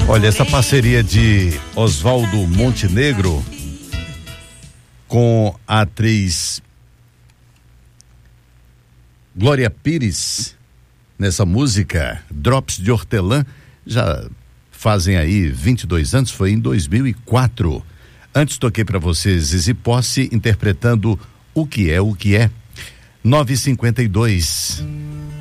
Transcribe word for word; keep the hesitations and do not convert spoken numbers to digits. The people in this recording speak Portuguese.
Olha, essa parceria de Oswaldo Montenegro com a atriz Glória Pires, nessa música Drops de Hortelã, já fazem aí vinte e dois anos, foi em dois mil e quatro. Antes toquei para vocês Zizi Posse interpretando O Que É, O Que É. nove e cinquenta e dois.